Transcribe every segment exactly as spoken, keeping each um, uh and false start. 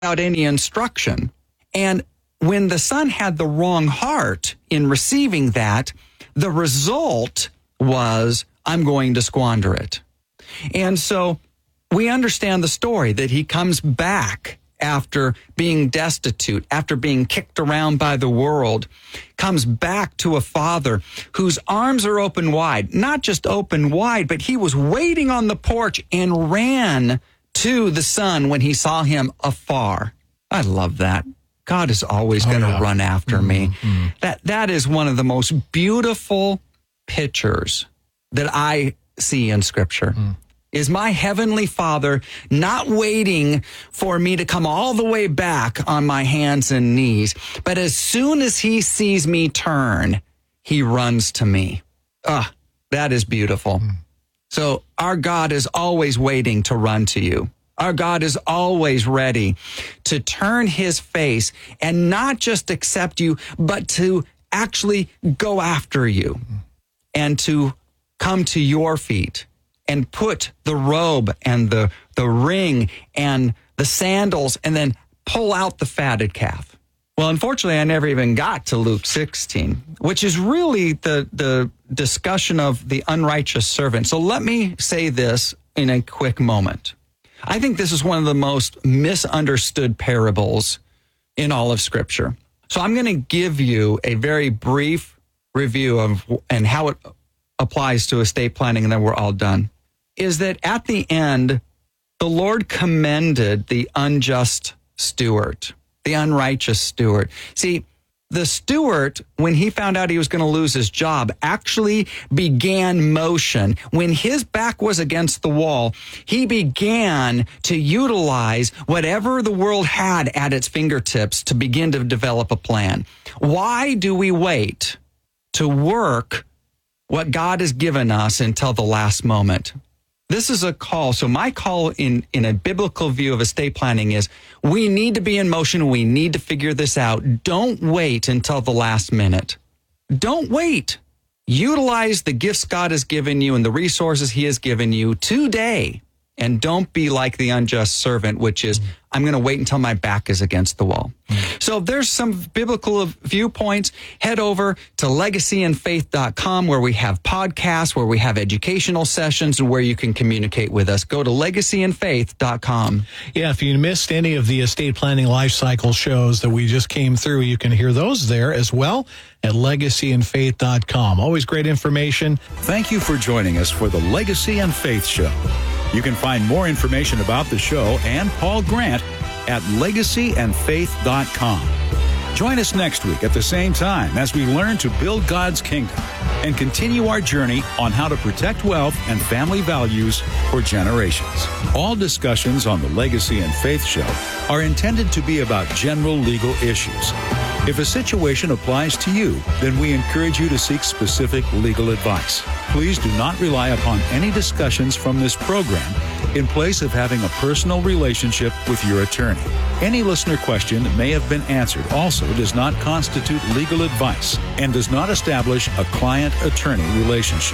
without any instruction. And when the son had the wrong heart in receiving that, the result was, I'm going to squander it. And so we understand the story that he comes back after being destitute, after being kicked around by the world, comes back to a father whose arms are open wide, not just open wide, but he was waiting on the porch and ran to the son when he saw him afar. I love that. God is always oh, going to yeah. run after mm-hmm. me. That that is one of the most beautiful pictures that I see in Scripture. Mm. Is my Heavenly Father not waiting for me to come all the way back on my hands and knees, but as soon as he sees me turn, he runs to me. Ah, that is beautiful. Mm. So our God is always waiting to run to you. Our God is always ready to turn his face and not just accept you, but to actually go after you and to come to your feet and put the robe and the, the ring and the sandals and then pull out the fatted calf. Well, unfortunately, I never even got to Luke sixteen, which is really the, the discussion of the unrighteous servant. So let me say this in a quick moment. I think this is one of the most misunderstood parables in all of Scripture. So I'm going to give you a very brief review of and how it applies to estate planning, and then we're all done. Is that at the end, the Lord commended the unjust steward, the unrighteous steward. See, the steward, when he found out he was going to lose his job, actually began motion. When his back was against the wall, he began to utilize whatever the world had at its fingertips to begin to develop a plan. Why do we wait to work what God has given us until the last moment? This is a call. So my call in, in a biblical view of estate planning is we need to be in motion. We need to figure this out. Don't wait until the last minute. Don't wait. Utilize the gifts God has given you and the resources he has given you today. And don't be like the unjust servant, which is, I'm going to wait until my back is against the wall. Mm. So there's some biblical viewpoints. Head over to legacy and faith dot com where we have podcasts, where we have educational sessions, and where you can communicate with us. Go to legacy and faith dot com. Yeah, if you missed any of the estate planning life cycle shows that we just came through, you can hear those there as well at legacy and faith dot com. Always great information. Thank you for joining us for the Legacy and Faith Show. You can find more information about the show and Paul Grant at legacy and faith dot com. Join us next week at the same time as we learn to build God's kingdom and continue our journey on how to protect wealth and family values for generations. All discussions on the Legacy and Faith Show are intended to be about general legal issues. If a situation applies to you, then we encourage you to seek specific legal advice. Please do not rely upon any discussions from this program in place of having a personal relationship with your attorney. Any listener question that may have been answered also does not constitute legal advice and does not establish a client-attorney relationship.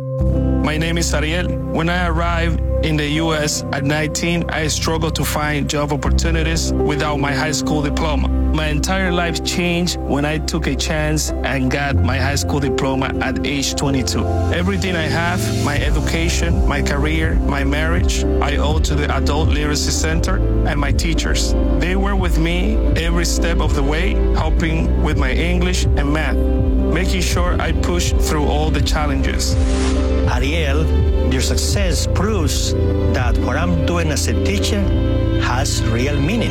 My name is Ariel. When I arrived in the U S at nineteen, I struggled to find job opportunities without my high school diploma. My entire life changed when I took a chance and got my high school diploma at age twenty-two. Everything I have, my education, my career, my marriage, I owe to the Adult Literacy Center and my teachers. They were with me every step of the way, helping with my English and math, making sure I push through all the challenges. Ariel, your success proves that what I'm doing as a teacher has real meaning.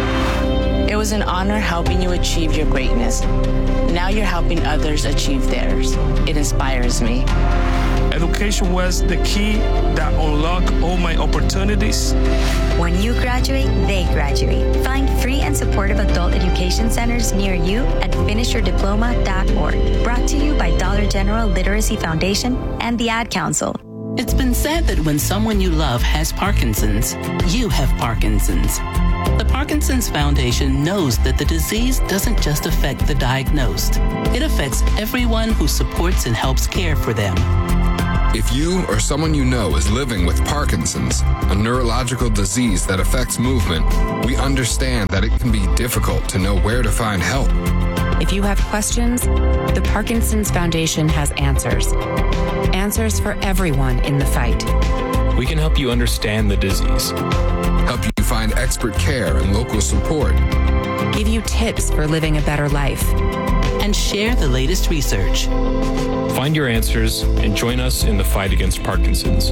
It was an honor helping you achieve your greatness. Now you're helping others achieve theirs. It inspires me. Education was the key that unlocked all my opportunities. When you graduate, they graduate. Find free and supportive adult education centers near you at finish your diploma dot org. Brought to you by Dollar General Literacy Foundation and the Ad Council. It's been said that when someone you love has Parkinson's, you have Parkinson's. The Parkinson's Foundation knows that the disease doesn't just affect the diagnosed. It affects everyone who supports and helps care for them. If you or someone you know is living with Parkinson's, a neurological disease that affects movement, we understand that it can be difficult to know where to find help. If you have questions, the Parkinson's Foundation has answers. Answers for everyone in the fight. We can help you understand the disease. Help you find expert care and local support. Give you tips for living a better life. And share the latest research. Find your answers and join us in the fight against Parkinson's.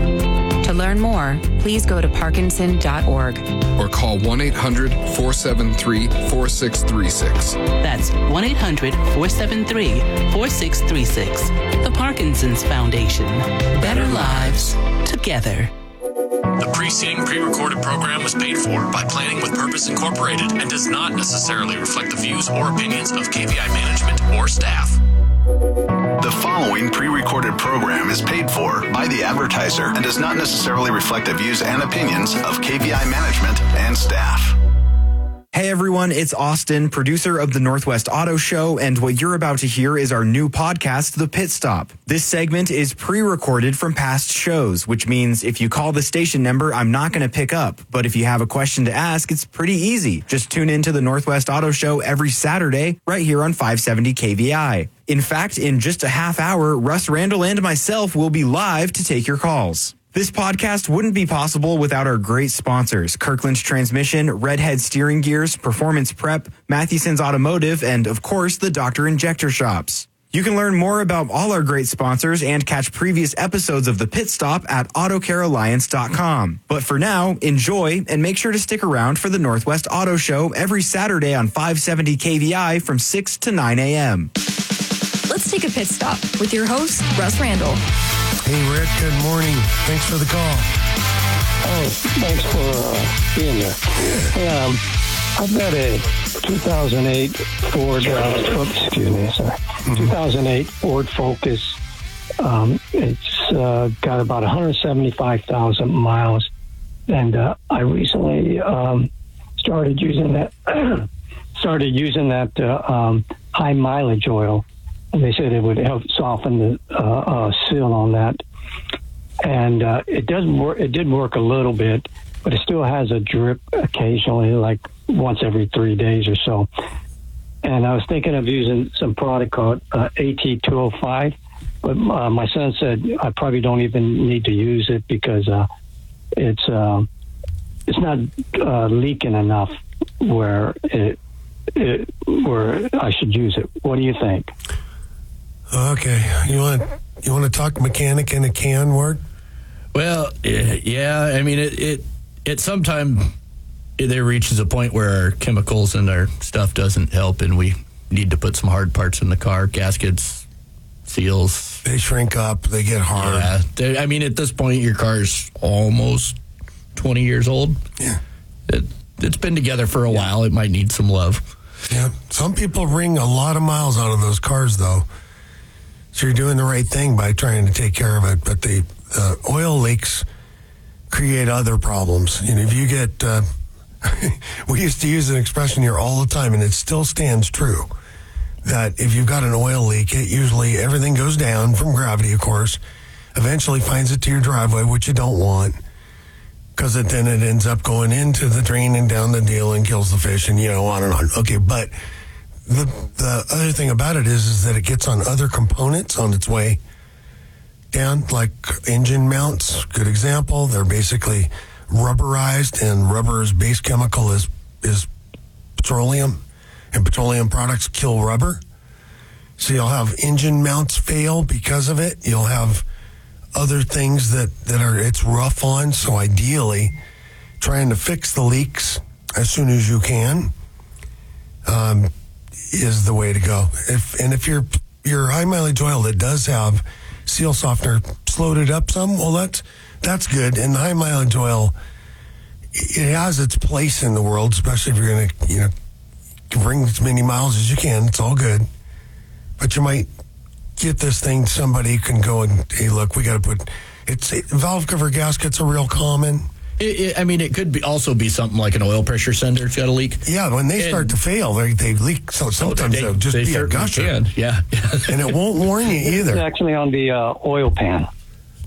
To learn more, please go to parkinson dot org. Or call one eight hundred, four seven three, four six three six. That's one eight hundred, four seven three, four six three six. The Parkinson's Foundation. Better lives together. The preceding pre-recorded program was paid for by Planning with Purpose Incorporated and does not necessarily reflect the views or opinions of K V I management or staff. The following pre-recorded program is paid for by the advertiser and does not necessarily reflect the views and opinions of K V I management and staff. Hey everyone, it's Austin, producer of the Northwest Auto Show, and what you're about to hear is our new podcast, The Pit Stop. This segment is pre-recorded from past shows, which means if you call the station number, I'm not going to pick up. But if you have a question to ask, it's pretty easy. Just tune into the Northwest Auto Show every Saturday, right here on five seventy K V I. In fact, in just a half hour, Russ Randall and myself will be live to take your calls. This podcast wouldn't be possible without our great sponsors, Kirkland's Transmission, Redhead Steering Gears, Performance Prep, Matheson's Automotive, and of course, the Doctor Injector Shops. You can learn more about all our great sponsors and catch previous episodes of The Pit Stop at auto care alliance dot com. But for now, enjoy and make sure to stick around for the Northwest Auto Show every Saturday on five seventy K V I from six to nine a.m. Let's take a pit stop with your host, Russ Randall. Hey, Rick, good morning. Thanks for the call. Oh, thanks for uh, being there. Hey, um, I've got a two thousand eight Ford, uh, oops, excuse me, sorry, mm-hmm. two thousand eight Ford Focus. Um, it's uh, got about one hundred seventy-five thousand miles, and uh, I recently um, started using that. started using that uh, um, high mileage oil. And they said it would help soften the uh, uh, seal on that, and uh, it doesn't work. It did work a little bit, but it still has a drip occasionally, like once every three days or so. And I was thinking of using some product called uh, A T two oh five, but uh, my son said I probably don't even need to use it because uh, it's uh, it's not uh, leaking enough where it, it where I should use it. What do you think? Okay, you want you want to talk mechanic in a can, Ward? Well, yeah. I mean, it it it sometimes there reaches a point where our chemicals and our stuff doesn't help, and we need to put some hard parts in the car, gaskets, seals. They shrink up. They get hard. Yeah. They, I mean, at this point, your car's almost twenty years old. Yeah. It, it's been together for a while. It might need some love. Yeah. Some people wring a lot of miles out of those cars, though. So you're doing the right thing by trying to take care of it. But the uh, oil leaks create other problems. You know, if you get, uh, we used to use an expression here all the time, and it still stands true, that if you've got an oil leak, it usually, everything goes down from gravity, of course, eventually finds it to your driveway, which you don't want, because it, then it ends up going into the drain and down the deal and kills the fish and, you know, on and on. Okay, but The the other thing about it is, is that it gets on other components on its way down, like engine mounts. Good example. They're basically rubberized, and rubber's base chemical is is petroleum, and petroleum products kill rubber. So you'll have engine mounts fail because of it. You'll have other things that, that are it's rough on. So ideally, trying to fix the leaks as soon as you can. Um, is the way to go. If and if your your high mileage oil that does have seal softener slowed it up some, well that's that's good. And the high mileage oil, it has its place in the world, especially if you're going to you know bring as many miles as you can. It's all good, but you might get this thing. Somebody can go and hey, look, we got to put it's valve cover gaskets are real common. It, it, I mean, it could be also be something like an oil pressure sender if you got a leak. Yeah, when they and, start to fail, they, they leak. So sometimes they, they'll just they be a gusher. Can. Yeah, and it won't warn you either. It's actually on the uh, oil pan.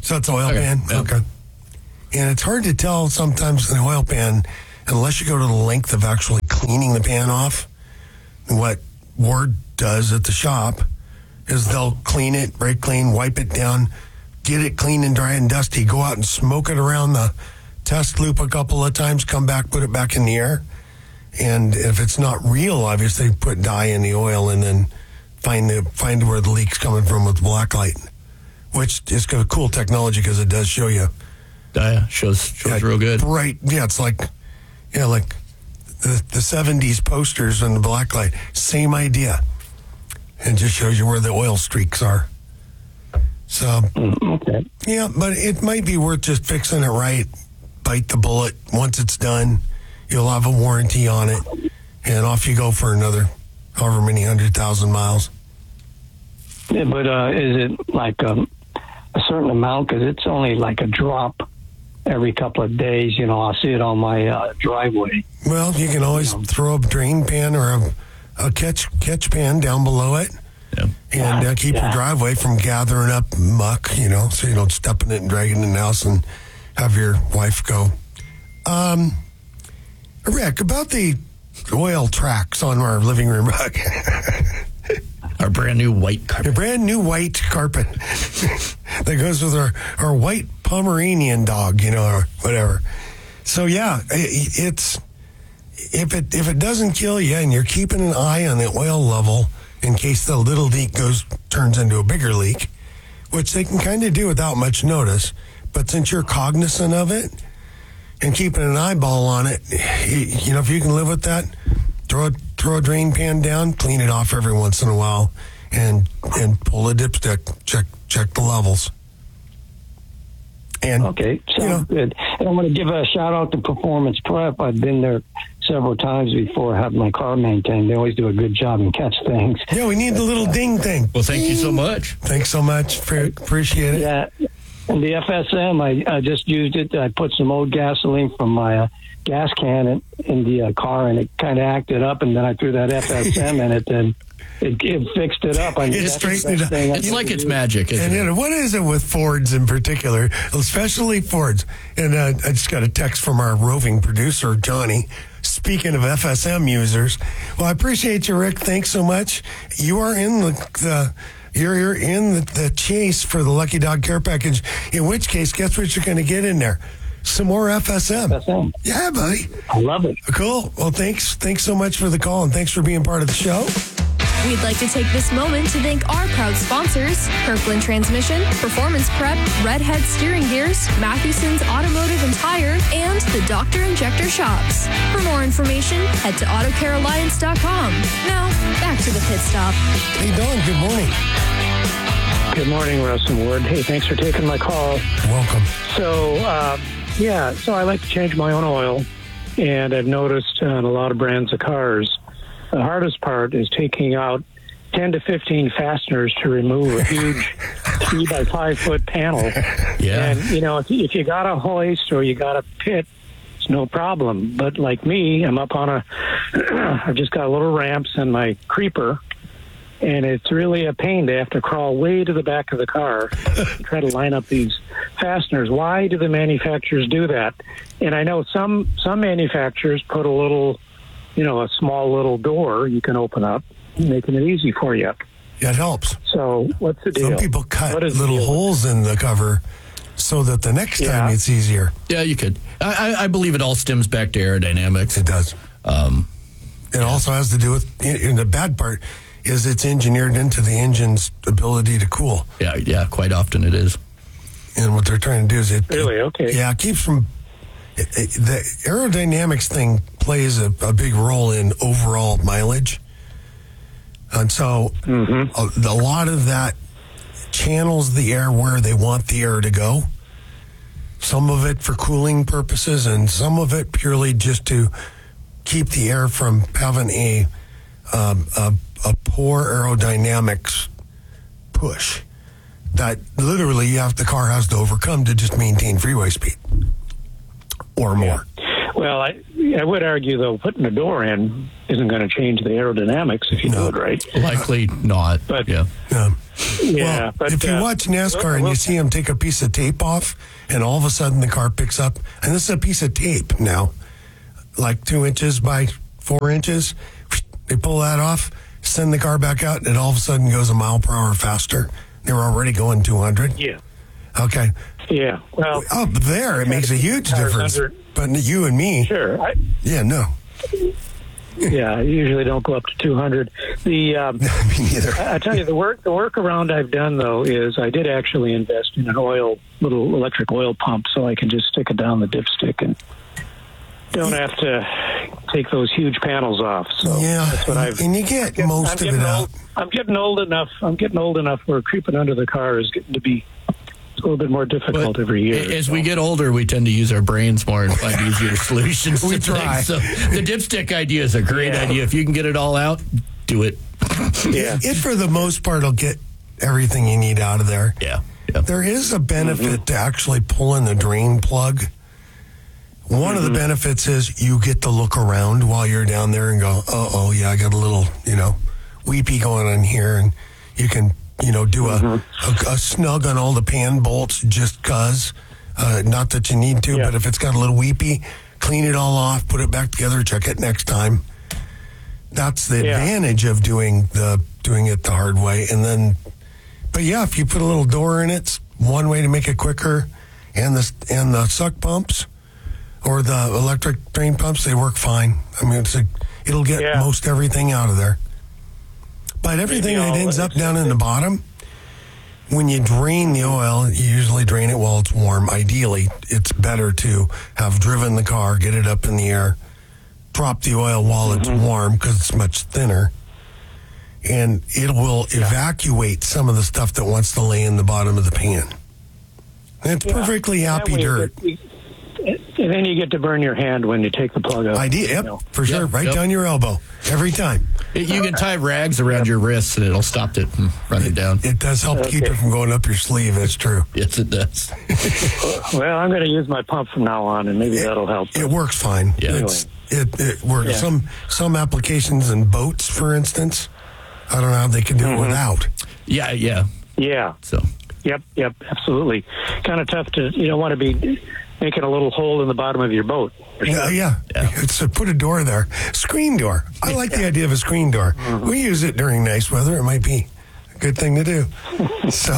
So it's oil Okay, pan? yeah. Okay. And it's hard to tell sometimes in an oil pan, unless you go to the length of actually cleaning the pan off. What Ward does at the shop is they'll clean it, brake clean, wipe it down, get it clean and dry and dusty, go out and smoke it around the test loop a couple of times, come back, put it back in the air. And if it's not real, obviously, put dye in the oil and then find the find where the leak's coming from with black light, which is a cool technology because it does show you. Yeah, shows shows Yeah, real good. Right. Yeah, it's like, yeah, like the, the seventies posters and the black light. Same idea. And just shows you where the oil streaks are. So, okay. Yeah, but it might be worth just fixing it right. Bite the bullet. Once it's done, you'll have a warranty on it. And off you go for another however many hundred thousand miles. Yeah, but uh, is it like um, a certain amount? Because it's only like a drop every couple of days. You know, I'll see it on my uh, driveway. Well, you can always throw a drain pan or a, a catch catch pan down below it. Yeah. And uh, keep Yeah. your driveway from gathering up muck, you know, so you don't step in it and drag it in the house and have your wife go. Um, Rick, about the oil tracks on our living room rug. Our brand new white carpet. A brand new white carpet that goes with our, our white Pomeranian dog, you know, or whatever. So, yeah, it, it's if it if it doesn't kill you and you're keeping an eye on the oil level in case the little leak goes turns into a bigger leak, which they can kind of do without much notice. But since you're cognizant of it and keeping an eyeball on it, you, you know, if you can live with that, throw a, throw a drain pan down, clean it off every once in a while, and and pull a dipstick, check check the levels. And Okay, sounds good. And I want to give a shout out to Performance Prep. I've been there several times before, having my car maintained. They always do a good job and catch things. Yeah, we need the little ding thing. Well, thank you so much. Thanks so much. For, appreciate it. Yeah, and the F S M, I, I just used it. I put some old gasoline from my uh, gas can in, in the uh, car, and it kind of acted up, and then I threw that F S M in it, and it, it fixed it up. I mean, It that's the straightened best it up. thing I It's can like it's do. magic, isn't And it? you know, what is it with Fords in particular, especially Fords? And uh, I just got a text from our roving producer, Johnny. Speaking of F S M users, well, I appreciate you, Rick. Thanks so much. You are in the, the you're, you're in the, the chase for the Lucky Dog Care Package, in which case, guess what you're going to get in there? Some more F S M. F S M. Yeah, buddy. I love it. Cool. Well, thanks. Thanks so much for the call, and thanks for being part of the show. We'd like to take this moment to thank our proud sponsors, Kirkland Transmission, Performance Prep, Redhead Steering Gears, Mathewson's Automotive and Tire, and the Doctor Injector Shops. For more information, head to auto care alliance dot com. Now, back to the pit stop. Hey, Don, good morning. Good morning, Russ and Ward. Hey, thanks for taking my call. Welcome. So, uh, yeah, so I like to change my own oil, and I've noticed on a lot of brands of cars, the hardest part is taking out ten to fifteen fasteners to remove a huge three by five foot panel. Yeah. And, you know, if, if you got a hoist or you got a pit, it's no problem. But like me, I'm up on a, I've just got little ramps and my creeper, and it's really a pain to have to crawl way to the back of the car and try to line up these fasteners. Why do the manufacturers do that? And I know some some manufacturers put a little, you know, a small little door you can open up, making it easy for you. Yeah, it helps. So what's the deal? Some people cut What is the little deal? holes in the cover so that the next Yeah. time it's easier. Yeah, you could. I, I I believe it all stems back to aerodynamics. It does. Um, It also has to do with, and the bad part is it's engineered into the engine's ability to cool. yeah, yeah, quite often it is. And what they're trying to do is it. Really? Okay. Yeah, it keeps from. It, it, the aerodynamics thing plays a, a big role in overall mileage. And so Mm-hmm. a, a lot of that channels the air where they want the air to go. Some of it for cooling purposes, and some of it purely just to keep the air from having a um, a, a poor aerodynamics push that literally you have the car has to overcome to just maintain freeway speed or more. Well, I, I would argue, though, putting a door in isn't going to change the aerodynamics if you do it right. Likely not. But yeah. Yeah. Yeah, well, but, if you uh, watch NASCAR and you see them take a piece of tape off, and all of a sudden the car picks up, and this is a piece of tape now, like two inches by four inches. They pull that off, send the car back out, and it all of a sudden goes a mile per hour faster. They were already going two hundred. Yeah. Okay. Yeah. Well, up there, it makes a huge difference. Under, but you and me. Sure. I, yeah, no. Yeah, I usually don't go up to two hundred. The um, Me neither. I, I tell you, the work the workaround I've done though is I did actually invest in an oil little electric oil pump, so I can just stick it down the dipstick and don't have to take those huge panels off. So yeah, that's what I've. And you get getting, most I'm of it old, out. I'm getting old enough. I'm getting old enough where creeping under the car is getting to be a little bit more difficult but every year. As so. we get older, we tend to use our brains more and find easier solutions. We to try. things. So the dipstick idea is a great Yeah. idea. If you can get it all out, do it. Yeah. It, for the most part, will get everything you need out of there. Yeah. yeah. There is a benefit mm-hmm. to actually pulling the drain plug. One mm-hmm. of the benefits is you get to look around while you're down there and go, uh oh, yeah, I got a little, you know, weepy going on here. And you can, you know, do a, mm-hmm. a, a snug on all the pan bolts just because. Uh, not that you need to, yeah. but if it's got a little weepy, clean it all off, put it back together, check it next time. That's the yeah. advantage of doing the doing it the hard way. And then, but yeah, if you put a little door in it, it's one way to make it quicker. And the and the suck pumps or the electric drain pumps, they work fine. I mean, it's a, it'll get yeah. most everything out of there. But everything that ends up down in the bottom, when you drain the oil, you usually drain it while it's warm. Ideally, it's better to have driven the car, get it up in the air, drop the oil while mm-hmm. it's warm because it's much thinner. And it will yeah. evacuate some of the stuff that wants to lay in the bottom of the pan. And it's yeah. perfectly happy dirt. You, and then you get to burn your hand when you take the plug out. Idea, yep, you know. for sure. Yep, right yep. down your elbow. Every time. It, you can tie rags around your wrists and it'll stop it from running it, down. It does help okay. keep it from going up your sleeve. That's true. Yes, it does. Well, I'm going to use my pump from now on, and maybe it, that'll help. It works fine. Yeah. It's, it, it works. Yeah. Some some applications in boats, for instance, I don't know how they can do mm-hmm. it without. Yeah, yeah. Yeah. So. Yep, yep, absolutely. Kind of tough to, you don't want to be making a little hole in the bottom of your boat. Yeah, yeah. yeah. It's a, put a door there. Screen door. I like yeah. the idea of a screen door. Mm-hmm. We use it during nice weather. It might be a good thing to do. So.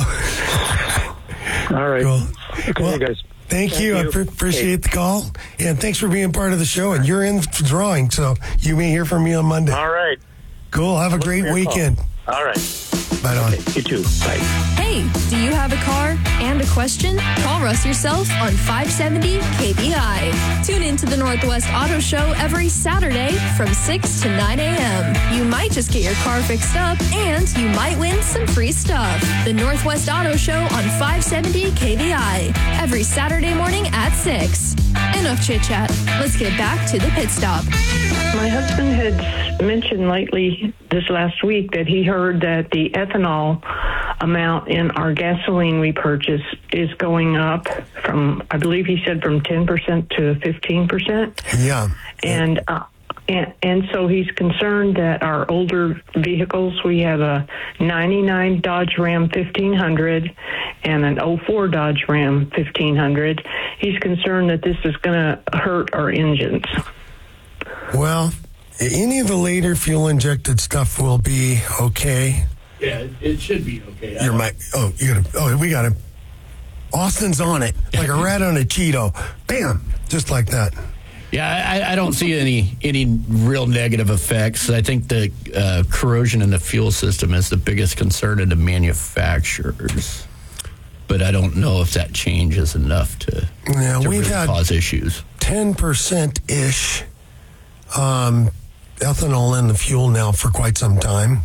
All right. Cool. Okay, well, guys. Thank, thank you. you. I pre- appreciate hey. the call. And thanks for being part of the show. And you're in the drawing, so you may hear from me on Monday. All right. Cool. Have a great weekend. Call. All right. Right on. Okay, you too. Bye. Hey, do you have a car and a question? Call Russ yourself on five seventy K B I. Tune in to the Northwest Auto Show every Saturday from six to nine a.m. You might just get your car fixed up and you might win some free stuff. The Northwest Auto Show on five seventy K B I every Saturday morning at six. Enough chit chat. Let's get back to the pit stop. My husband had mentioned lately this last week that he heard that the ethanol amount in our gasoline we purchase is going up from, I believe he said from ten percent to fifteen percent. Yeah. And, uh, and, and so he's concerned that our older vehicles, we have a ninety-nine Dodge Ram fifteen hundred and an oh four Dodge Ram fifteen hundred. He's concerned that this is going to hurt our engines. Well, any of the later fuel-injected stuff will be okay. Yeah, it, it should be okay. You're my, oh, you got oh, we got him. Austin's on it, like a rat on a Cheeto. Bam, just like that. Yeah, I, I don't see any any real negative effects. I think the uh, corrosion in the fuel system is the biggest concern of the manufacturers. But I don't know if that changes enough to, yeah, to we've really had cause issues. ten percent-ish um, ethanol in the fuel now for quite some time.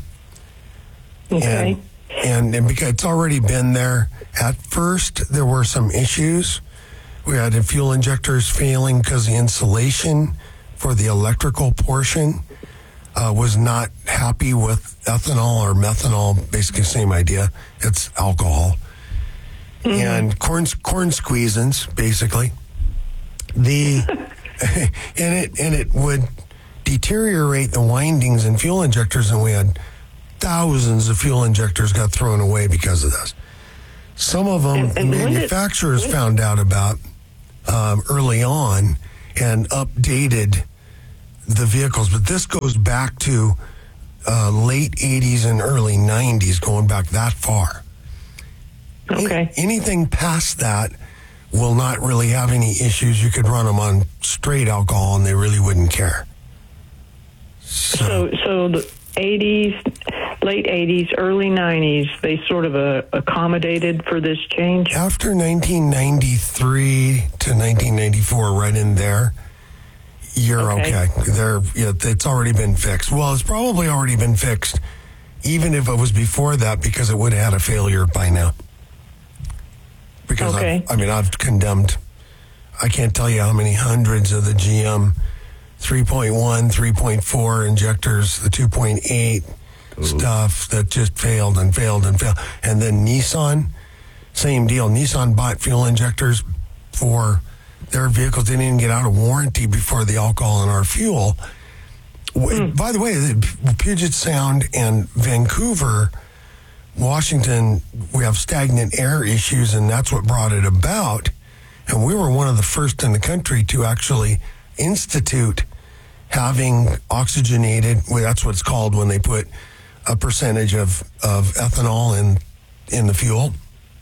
Okay. And, and, and because it's already been there. At first, there were some issues. We had the fuel injectors failing because the insulation for the electrical portion uh, was not happy with ethanol or methanol, basically same idea. It's alcohol. Mm-hmm. And corn corn squeezins, basically. The and it and it would deteriorate the windings in fuel injectors, and we had thousands of fuel injectors got thrown away because of this. Some of them And- and when did- manufacturers when- found out about um, early on and updated the vehicles, but this goes back to uh, late eighties and early nineties, going back that far. Okay. A- anything past that will not really have any issues. You could run them on straight alcohol and they really wouldn't care. So, so the eighties, late eighties, early nineties, they sort of uh, accommodated for this change? After nineteen ninety-three to nineteen ninety-four, right in there, you're okay. Okay. They're, yeah, it's already been fixed. Well, it's probably already been fixed, even if it was before that, because it would have had a failure by now. Because Okay. I've, I mean, I've condemned, I can't tell you how many hundreds of the G M three point one, three point four injectors, the two point eight stuff that just failed and failed and failed. And then Nissan, same deal. Nissan bought fuel injectors for their vehicles. They didn't even get out of warranty before the alcohol in our fuel. W By the way, the Puget Sound and Vancouver, Washington, we have stagnant air issues, and that's what brought it about. And we were one of the first in the country to actually institute having oxygenated, well, that's what it's called when they put a percentage of, of ethanol in in the fuel.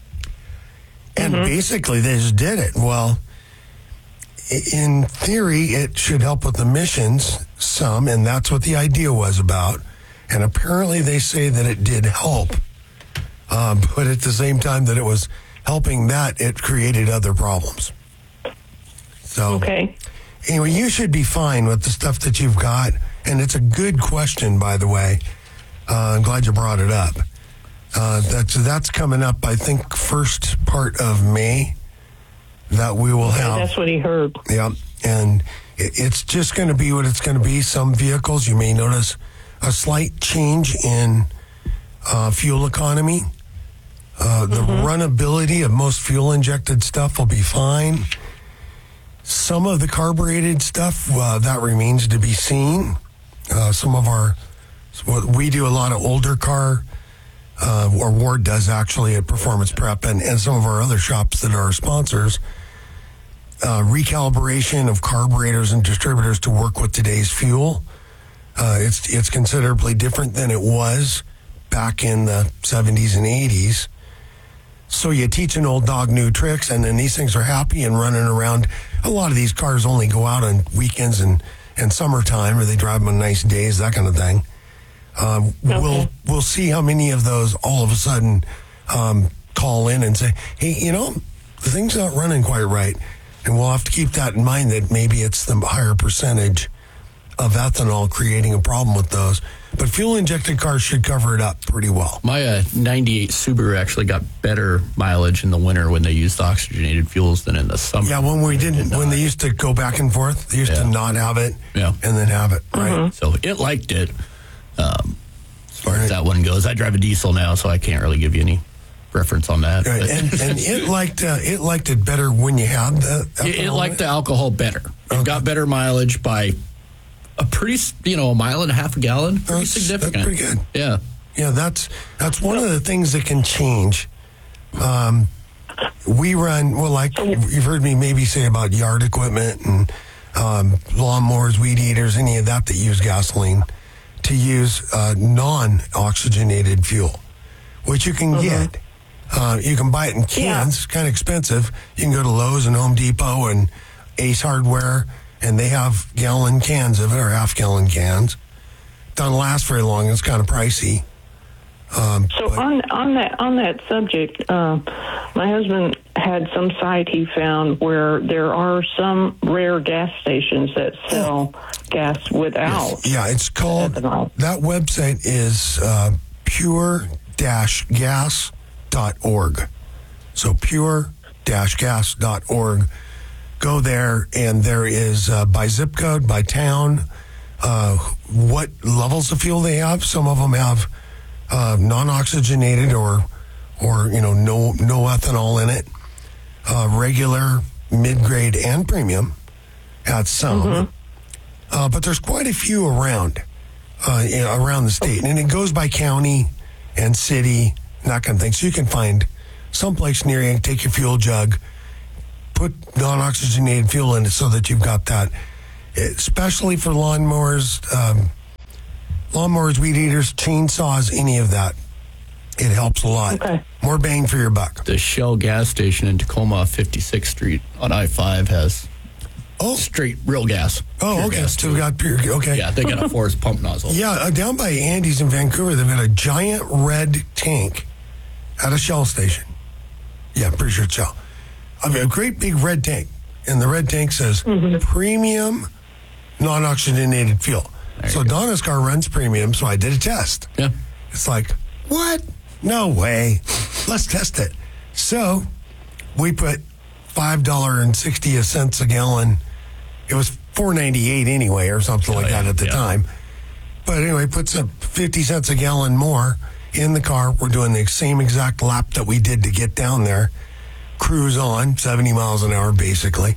And basically, they just did it. Well, i- in theory, it should help with emissions some, and that's what the idea was about. And apparently, they say that it did help. Um, but at the same time that it was helping that, it created other problems. So, Okay. anyway, you should be fine with the stuff that you've got. And it's a good question, by the way. Uh, I'm glad you brought it up. Uh, that's, that's coming up, I think, first part of May that we will Okay, have. that's what he heard. Yeah, and it, it's just going to be what it's going to be. Some vehicles, you may notice a slight change in uh, fuel economy. Uh, the runnability of most fuel-injected stuff will be fine. Some of the carbureted stuff, uh, that remains to be seen. Uh, some of our, what we do a lot of older car, uh, or Ward does actually at Performance Prep, and, and some of our other shops that are our sponsors, uh, recalibration of carburetors and distributors to work with today's fuel. Uh, it's it's considerably different than it was back in the seventies and eighties. So you teach an old dog new tricks, and then these things are happy and running around. A lot of these cars only go out on weekends and, and summertime, or they drive them on nice days, that kind of thing. Um, We'll we'll see how many of those all of a sudden um, call in and say, hey, you know, the thing's not running quite right. And we'll have to keep that in mind, that maybe it's the higher percentage of ethanol creating a problem with those. But fuel-injected cars should cover it up pretty well. My uh, ninety-eight Subaru actually got better mileage in the winter when they used oxygenated fuels than in the summer. Yeah, when we didn't, when they used to go back and forth, they used Yeah. to not have it Yeah. and then have it, right? So it liked it. Um, as far as that one goes, I drive a diesel now, so I can't really give you any reference on that. Right. but- And, and it liked uh, it liked it better when you had the it, it ethanol liked in the alcohol better. It got better mileage by a pretty, s- you know, a mile and a half a gallon. Pretty That's- significant. that's pretty good. Yeah. Yeah, that's that's one of the things that can change. Um, we run well, like you've heard me maybe say about yard equipment and um, lawnmowers, weed eaters, any of that that use gasoline, to use uh, non-oxygenated fuel, which you can get. Uh, you can buy it in cans. It's kind of expensive. You can go to Lowe's and Home Depot and Ace Hardware, and they have gallon cans of it, or half gallon cans. Doesn't last very long. It's kind of pricey. Um, So on on that on that subject, uh, my husband had some site he found where there are some rare gas stations that sell gas without. yeah, it's called, that website is uh, pure dash gas dot org. So pure dash gas dot org. Go there, and there is uh, by zip code, by town, uh, what levels of fuel they have. Some of them have uh, non-oxygenated or, or you know, no no ethanol in it. Uh, regular, mid-grade, and premium at some. Uh, but there's quite a few around. uh, you know, around the state. And it goes by county and city, and that kind of thing. So you can find someplace near you and take your fuel jug, put non-oxygenated fuel in it so that you've got that, especially for lawnmowers, um, lawnmowers, weed eaters, chainsaws, any of that. It helps a lot. Okay. More bang for your buck. The Shell gas station in Tacoma off fifty-sixth Street on I five has oh. straight real gas. Oh, okay. So we got pure, okay. Yeah, they got a forced pump nozzle. Yeah, uh, down by Andy's in Vancouver, they've got a giant red tank at a Shell station. Yeah, I'm pretty sure it's Shell. I mean, a great big red tank. And the red tank says mm-hmm. premium non-oxygenated fuel. So Donna's car runs premium, so I did a test. Yeah. It's like, what? No way. Let's test it. So we put five dollars and sixty cents a gallon. It was four ninety-eight anyway or something oh, like yeah, that at the yeah. time. But anyway, put some fifty cents a gallon more in the car. We're doing the same exact lap that we did to get down there. Cruise on, seventy miles an hour basically,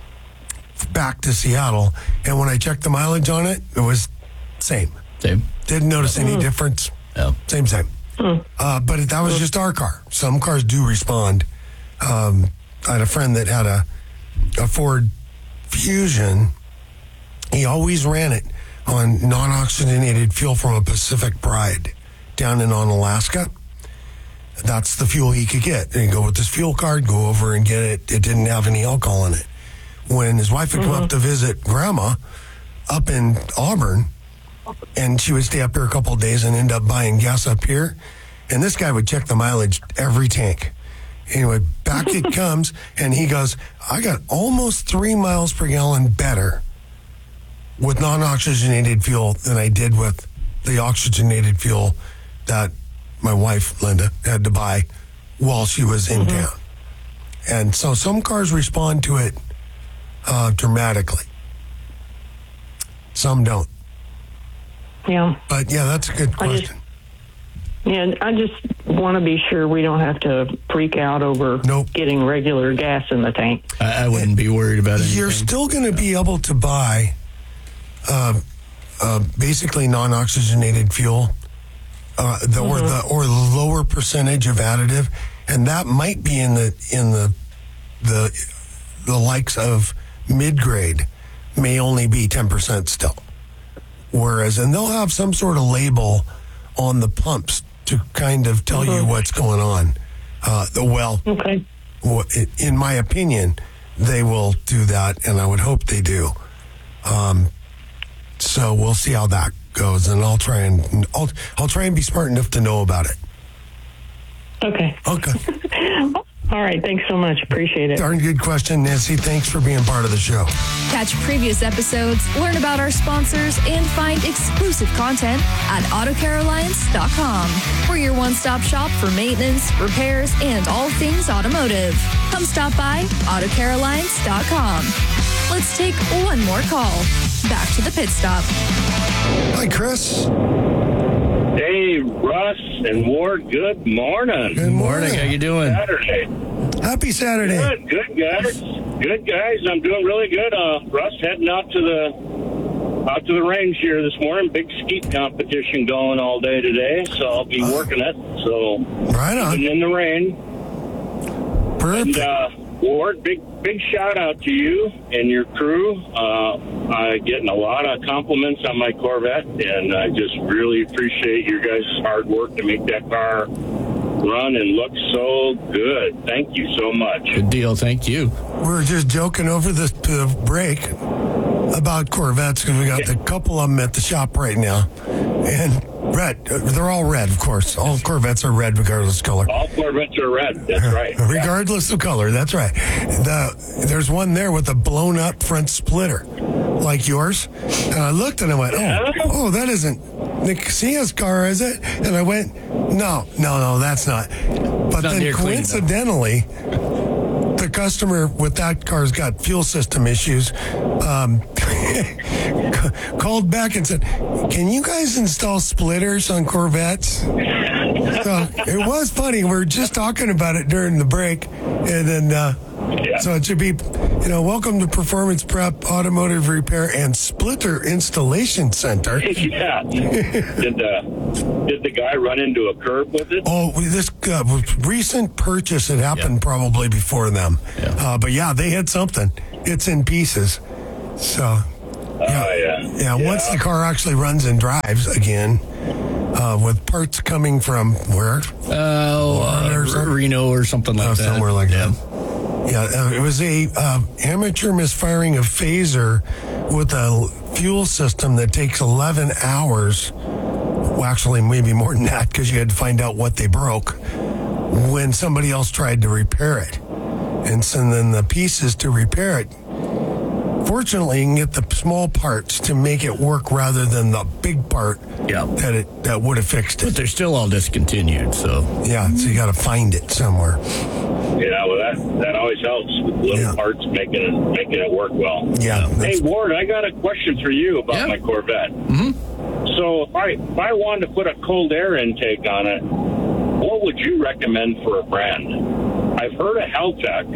back to Seattle. And when I checked the mileage on it, it was same. Same. Didn't notice any mm. difference. No. Same, same. Mm. Uh, but that was just our car. Some cars do respond. Um, I had a friend that had a, a Ford Fusion. He always ran it on non-oxygenated fuel from a Pacific Pride down in on Alaska. That's the fuel he could get. And he'd go with his fuel card, go over and get it. It didn't have any alcohol in it. When his wife would come mm-hmm. up to visit Grandma up in Auburn, and she would stay up here a couple of days and end up buying gas up here, and this guy would check the mileage every tank. Anyway, back it comes, and he goes, I got almost three miles per gallon better with non-oxygenated fuel than I did with the oxygenated fuel that my wife, Linda, had to buy while she was in mm-hmm. town. And so some cars respond to it uh, dramatically. Some don't. Yeah. But, yeah, that's a good question. I just, yeah, I just want to be sure we don't have to freak out over nope. getting regular gas in the tank. I, I wouldn't be worried about it. You're still going to be able to buy uh, uh, basically non-oxygenated fuel uh, the, mm-hmm. or the or the lower percentage of additive, and that might be in the in the the the likes of mid-grade may only be ten percent still. Whereas, and they'll have some sort of label on the pumps to kind of tell mm-hmm. you what's going on. Uh, the well, okay. in my opinion, they will do that, and I would hope they do. Um, so we'll see how that goes, and I'll try and I'll I'll try and be smart enough to know about it. Okay. Okay. All right. Thanks so much. Appreciate it. Darn good question, Nancy. Thanks for being part of the show. Catch previous episodes, learn about our sponsors, and find exclusive content at auto care alliance dot com. We're your one-stop shop for maintenance, repairs, and all things automotive. Come stop by auto care alliance dot com. Let's take one more call. Back to the pit stop. Hi, Chris. Hey, Russ and Ward, good morning. Good morning. How you doing? Saturday. Happy Saturday. Good, good guys. Good guys. I'm doing really good. Uh, Russ heading out to the out to the range here this morning. Big skeet competition going all day today, so I'll be working it. So right on. In the rain. Perfect. And, uh, Ward, big big shout out to you and your crew. Uh, I'm getting a lot of compliments on my Corvette, and I just really appreciate your guys' hard work to make that car run and look so good. Thank you so much. Good deal. Thank you. We were just joking over the, the break about Corvettes because we got yeah. the couple of them at the shop right now. And red. They're all red, of course. All Corvettes are red regardless of color. All Corvettes are red. That's right. Regardless yeah. of color. That's right. The, there's one there with a blown up front splitter like yours. And I looked and I went, oh, oh that isn't Nick Sia's car, is it? And I went, no, no, no, that's not. But not then coincidentally, the customer with that car's got fuel system issues. Um, called back and said, can you guys install splitters on Corvettes? So it was funny. We were just talking about it during the break, and then uh, Yeah. So it should be, you know, welcome to Performance Prep Automotive Repair and Splitter Installation Center. Yeah. Did the did the guy run into a curb with it? Oh, this uh, recent purchase had happened probably before them. Yeah. Uh, but yeah, they had something. It's in pieces. So, yeah. Uh, yeah. yeah. Yeah. Once the car actually runs and drives again, uh, with parts coming from where? Oh, uh, Reno or something like uh, that. Somewhere like yeah. that. Yeah, uh, it was a uh, amateur misfiring of phaser with a fuel system that takes eleven hours. Well, actually, maybe more than that because you had to find out what they broke when somebody else tried to repair it. And so then the pieces to repair it. Fortunately, you can get the small parts to make it work rather than the big part yeah. that it that would have fixed it. But they're still all discontinued, so yeah. So you got to find it somewhere. Yeah, well, that that always helps with little Yeah. parts making it making it work well. Yeah. Hey, Ward, I got a question for you about Yeah. my Corvette. Mm-hmm. So if I if I wanted to put a cold air intake on it, what would you recommend for a brand? I've heard of Heltec,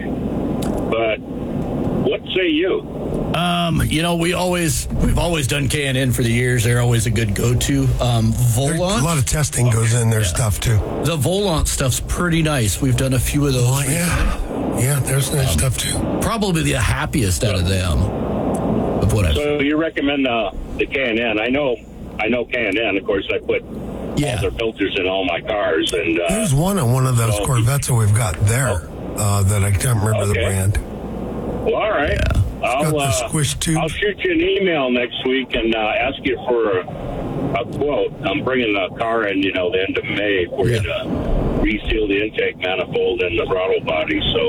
but what say you? Um, you know, we always we've always done K and N for the years. They're always a good go-to. Um, Volant, a lot of testing goes in their yeah. stuff too. The Volant stuff's pretty nice. We've done a few of those. Oh, yeah, yeah, there's nice um, stuff too. Probably the happiest out of them. Of what I've So you recommend uh, the K and N? I know, I know K and N. Of course, I put yeah. all their filters in all my cars, and uh, there's one on one of those so, Corvettes that we've got there uh, that I can't remember okay. the brand. Well, all right. Yeah. I'll, uh, squish tube. I'll shoot you an email next week and uh, ask you for a, a quote. I'm bringing a car in, you know, the end of May for yeah. you to reseal the intake manifold and the throttle body. So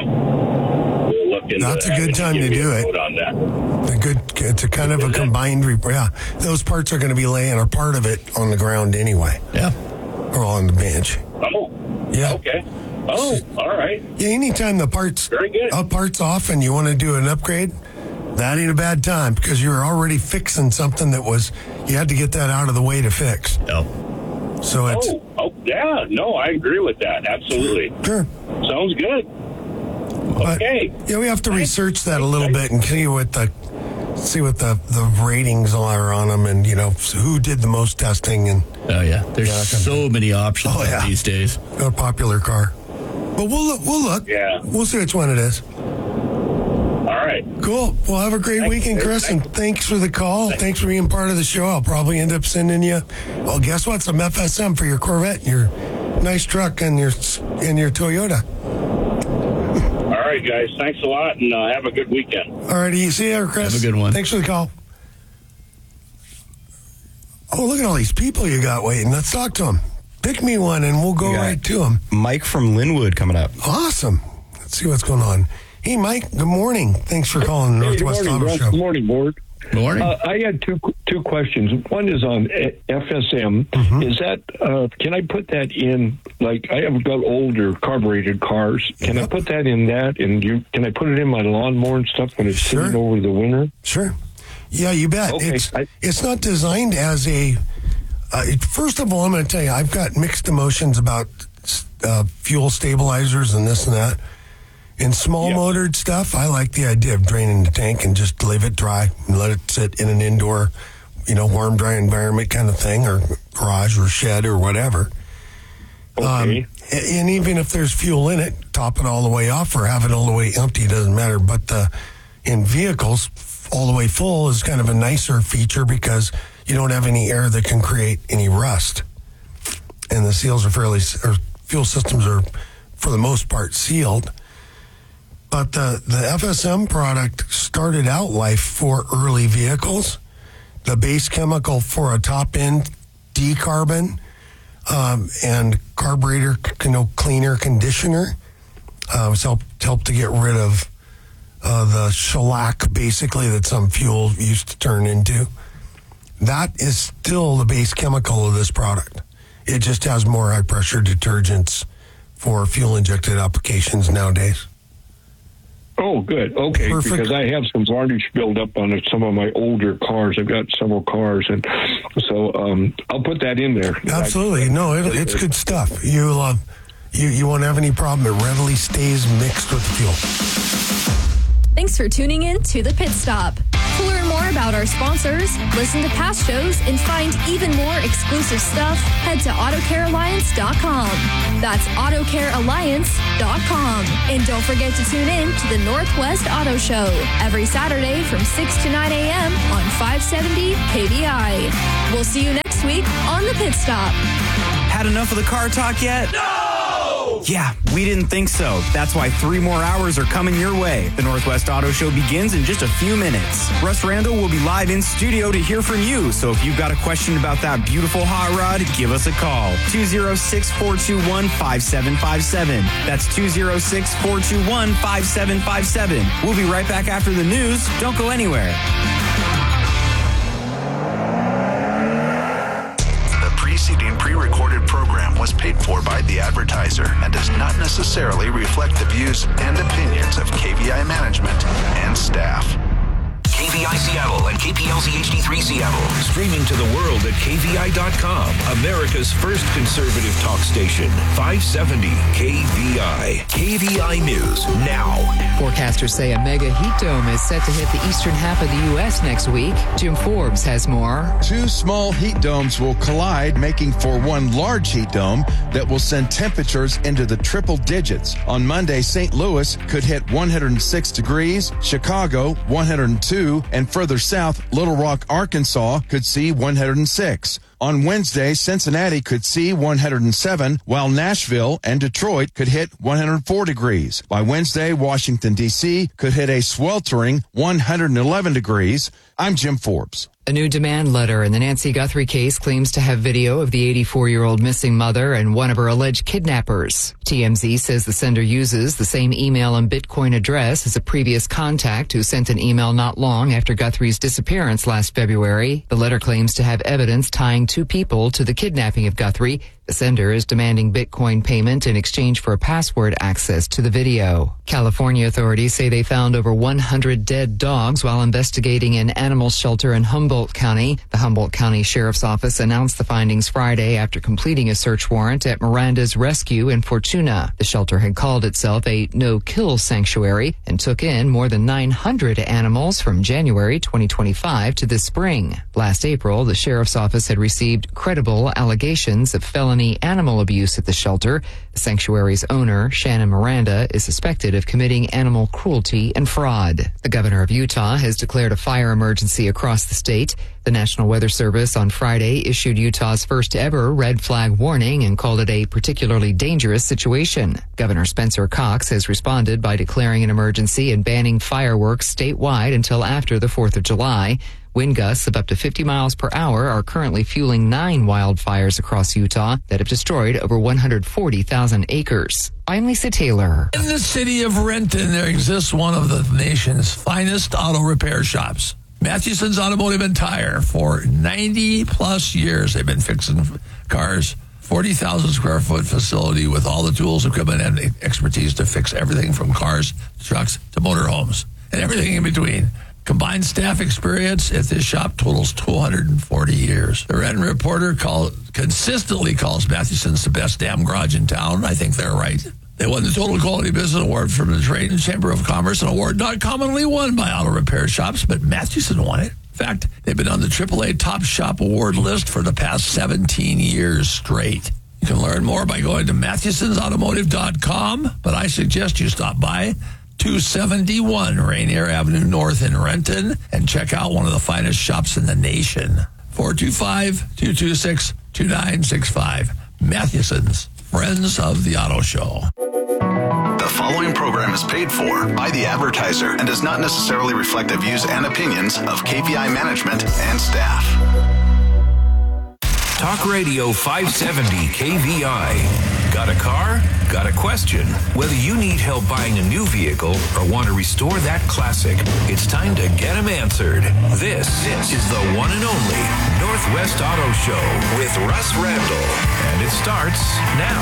uh, we'll look into That's that. a good time to do it. On that. A good, it's a kind of a combined repair. Yeah, those parts are going to be laying, or part of it, on the ground anyway. Yeah, or on the bench. Oh, yeah. Okay. Oh, all right. Yeah, anytime the parts Very good. Uh, parts off and you want to do an upgrade, that ain't a bad time because you're already fixing something that was you had to get that out of the way to fix. Yep. So it's oh, oh yeah, no, I agree with that. Absolutely. Sure. Sounds good. But, okay. Yeah, we have to research that a little bit and see what the see what the, the ratings are on them, and you know who did the most testing. And oh yeah, there's yeah, so many options oh, yeah. these days. A popular car. But we'll look. We'll look. Yeah. We'll see which one it is. All right. Cool. Well, have a great thanks, weekend, Chris, thanks. and thanks for the call. Thanks. thanks for being part of the show. I'll probably end up sending you. Well, guess what? Some F S M for your Corvette, your nice truck, and your and your Toyota. All right, guys. Thanks a lot, and uh, have a good weekend. All righty. See you, Chris. Have a good one. Thanks for the call. Oh, look at all these people you got waiting. Let's talk to them. Pick me one, and we'll go right to them. Mike from Linwood coming up. Awesome. Let's see what's going on. Hey, Mike. Good morning. Thanks for calling the hey, Northwest good morning, Auto Russ. Show. Good morning, Board. Good morning. Uh, I had two two questions. One is on F S M. Mm-hmm. Is that uh, can I put that in? Like I have got older carbureted cars. Can yep. I put that in that? And you can I put it in my lawnmower and stuff when it's sure. sitting over the winter? Sure. Yeah, you bet. Okay. It's I, it's not designed as a. Uh, it, first of all, I'm going to tell you, I've got mixed emotions about uh, fuel stabilizers and this and that. In small yep. motored stuff, I like the idea of draining the tank and just leave it dry and let it sit in an indoor, you know, warm, dry environment kind of thing, or garage or shed or whatever. Okay. Um, and even if there's fuel in it, top it all the way off or have it all the way empty, doesn't matter. But uh, in vehicles, all the way full is kind of a nicer feature because you don't have any air that can create any rust. And the seals are fairly, or fuel systems are, for the most part, sealed. But the, the F S M product started out life for early vehicles. The base chemical for a top-end decarbon um, and carburetor, you know, cleaner conditioner uh, was helped help to get rid of uh, the shellac, basically, that some fuel used to turn into. That is still the base chemical of this product. It just has more high-pressure detergents for fuel-injected applications nowadays. Oh, good. Okay, Perfect. Because I have some varnish buildup on some of my older cars. I've got several cars, and so um, I'll put that in there. Absolutely. No, it, it's good stuff. You'll uh, you, you won't have any problem. It readily stays mixed with the fuel. Thanks for tuning in to The Pit Stop. To learn more about our sponsors, listen to past shows, and find even more exclusive stuff, head to auto care alliance dot com. That's auto care alliance dot com. And don't forget to tune in to the Northwest Auto Show every Saturday from six to nine a.m. on five seventy K V I. We'll see you next week on The Pit Stop. Had enough of the car talk yet? No! Yeah, we didn't think so. That's why three more hours are coming your way. The Northwest Auto Show begins in just a few minutes. Russ Randall will be live in studio to hear from you. So if you've got a question about that beautiful hot rod, give us a call. two oh six, four two one, five seven five seven. That's two oh six, four two one, five seven five seven. We'll be right back after the news. Don't go anywhere. Preceding pre-recorded program was paid for by the advertiser and does not necessarily reflect the views and opinions of K V I management and staff. K V I Seattle and K P L Z H D three Seattle. Streaming to the world at K V I dot com. America's first conservative talk station. five seventy K V I. K V I News now. Forecasters say a mega heat dome is set to hit the eastern half of the U S next week. Jim Forbes has more. Two small heat domes will collide, making for one large heat dome that will send temperatures into the triple digits. On Monday, Saint Louis could hit one hundred six degrees, Chicago one hundred two, and further south, Little Rock, Arkansas could see one hundred six. On Wednesday, Cincinnati could see one hundred seven, while Nashville and Detroit could hit one hundred four degrees. By Wednesday, Washington, D C could hit a sweltering one hundred eleven degrees. I'm Jim Forbes. A new demand letter in the Nancy Guthrie case claims to have video of the eighty-four-year-old missing mother and one of her alleged kidnappers. T M Z says the sender uses the same email and Bitcoin address as a previous contact who sent an email not long after Guthrie's disappearance last February. The letter claims to have evidence tying two people to the kidnapping of Guthrie. The sender is demanding Bitcoin payment in exchange for password access to the video. California authorities say they found over one hundred dead dogs while investigating an animal shelter in Humboldt County. The Humboldt County Sheriff's Office announced the findings Friday after completing a search warrant at Miranda's Rescue in Fortuna. The shelter had called itself a no-kill sanctuary and took in more than nine hundred animals from January twenty twenty-five to this spring. Last April, the Sheriff's Office had received credible allegations of felony animal abuse at the shelter. The sanctuary's owner, Shannon Miranda, is suspected of committing animal cruelty and fraud. The governor of Utah has declared a fire emergency across the state. The National Weather Service on Friday issued Utah's first ever red flag warning and called it a particularly dangerous situation. Governor Spencer Cox has responded by declaring an emergency and banning fireworks statewide until after the fourth of July. Wind gusts of up to fifty miles per hour are currently fueling nine wildfires across Utah that have destroyed over one hundred forty thousand acres. I'm Lisa Taylor. In the city of Renton, there exists one of the nation's finest auto repair shops. Mathewson's Automotive and Tire. For ninety plus years, they've been fixing cars. forty thousand square foot facility with all the tools, equipment, and expertise to fix everything from cars, trucks, to motorhomes, and everything in between. Combined staff experience at this shop totals two hundred forty years. The Renton Reporter call, consistently calls Mathewson's the best damn garage in town. I think they're right. They won the Total Quality Business Award from the Trade and Chamber of Commerce, an award not commonly won by auto repair shops, but Mathewson won it. In fact, they've been on the triple A Top Shop Award list for the past seventeen years straight. You can learn more by going to Mathewsons Automotive dot com, but I suggest you stop by two seventy-one Rainier Avenue North in Renton and check out one of the finest shops in the nation. four two five, two two six, two nine six five. Mathewson's, Friends of the Auto Show. The following program is paid for by the advertiser and does not necessarily reflect the views and opinions of K V I management and staff. Talk Radio five seventy K V I. Got a car? Got a question? Whether you need help buying a new vehicle or want to restore that classic, it's time to get them answered. This, this is the one and only Northwest Auto Show with Russ Randall. And it starts now.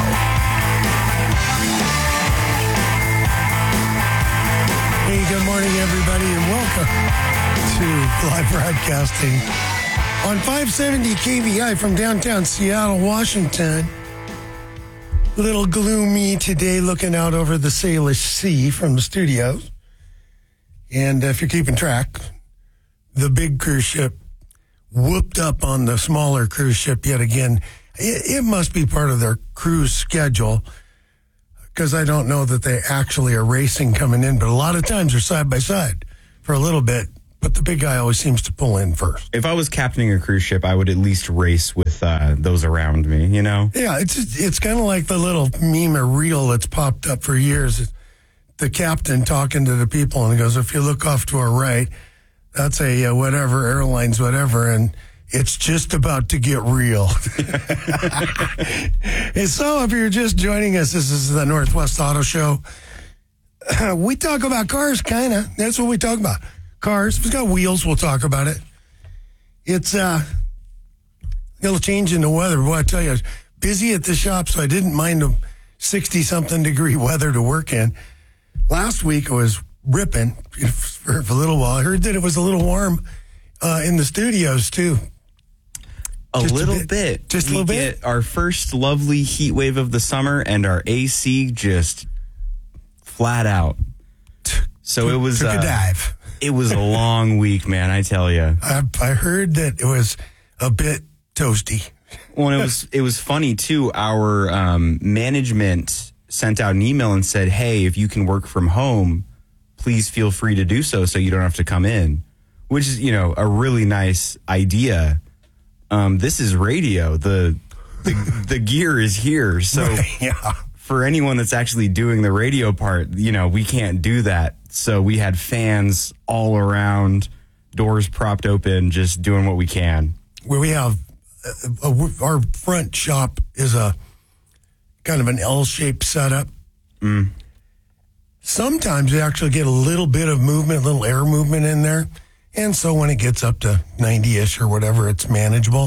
Hey, good morning, everybody, and welcome to live broadcasting on five seventy K V I from downtown Seattle, Washington. A little gloomy today, looking out over the Salish Sea from the studios. And if you're keeping track, the big cruise ship whooped up on the smaller cruise ship yet again. It, it must be part of their cruise schedule, because I don't know that they actually are racing coming in, but a lot of times they're side by side for a little bit, but the big guy always seems to pull in first. If I was captaining a cruise ship, I would at least race with uh, those around me, you know? Yeah, it's it's kind of like the little meme or reel that's popped up for years. The captain talking to the people, and he goes, if you look off to our right, that's a uh, whatever, airlines, whatever, and it's just about to get real. And so if you're just joining us, this is the Northwest Auto Show. Uh, we talk about cars, kind of. That's what we talk about. Cars. If it's got wheels, we'll talk about it. It's uh, a little change in the weather. Boy, I tell you, I was busy at the shop, so I didn't mind the sixty-something degree weather to work in. Last week, it was ripping for, for a little while. I heard that it was a little warm uh, in the studios, too. A Just little a bit. bit. Just a we little bit. Get our first lovely heat wave of the summer, and our A C just flat out. So it was Took a uh, dive. It was a long week, man. I tell you. I, I heard that it was a bit toasty. Well, it was it was funny too. Our um, management sent out an email and said, "Hey, if you can work from home, please feel free to do so, so you don't have to come in." Which is, you know, a really nice idea. Um, this is radio. The the, the gear is here. So Right, yeah. for anyone that's actually doing the radio part, you know, we can't do that. So we had fans all around, doors propped open, just doing what we can. Where we have uh, a, our front shop is a kind of an L-shaped setup. Mm. Sometimes we actually get a little bit of movement, a little air movement in there. And so when it gets up to ninety-ish or whatever, it's manageable.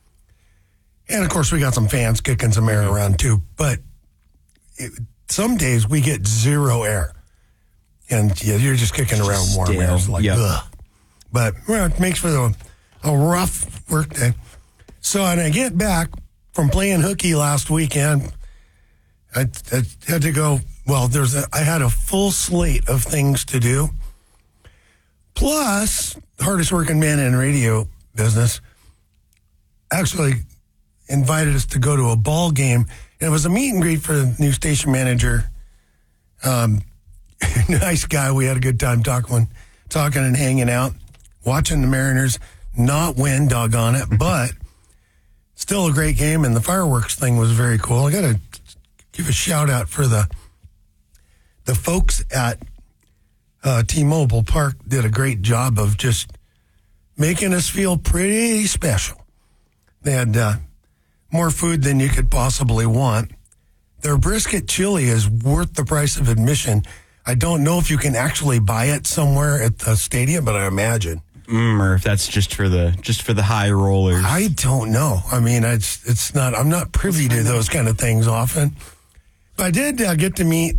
And, of course, we got some fans kicking some air around, too. But it, some days we get zero air. And yeah, you're just kicking around warm air. It's like, Yep. ugh. But well, it makes for the, a rough work day. So when I get back from playing hooky last weekend, I, I had to go, well, there's a, I had a full slate of things to do. Plus, the hardest working man in radio business actually invited us to go to a ball game. And it was a meet and greet for the new station manager. Um, nice guy. We had a good time talking, talking and hanging out, watching the Mariners not win, doggone it, but still a great game. And the fireworks thing was very cool. I got to give a shout out for the the folks at uh, T-Mobile Park did a great job of just making us feel pretty special. They had uh, more food than you could possibly want. Their brisket chili is worth the price of admission. I don't know if you can actually buy it somewhere at the stadium, but I imagine. Mm, or if that's just for the just for the high rollers. I don't know. I mean, it's it's not. I'm not privy to those kind of things often. But I did uh, get to meet